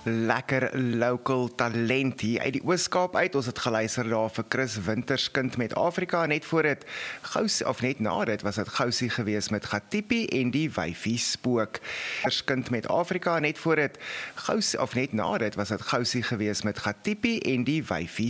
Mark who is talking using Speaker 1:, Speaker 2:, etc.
Speaker 1: Lekker local talent hier uit die Oos-Kaap uit. Ons het geluister daar vir Chris Winterskind met Afrika. Net voor dit net na dit was dit Gousie geweest met Gatipi en die wyfie spook. Winterskind met Afrika. Net voor dit net na dit was dit Gousie geweest met Gatipi en die wyfie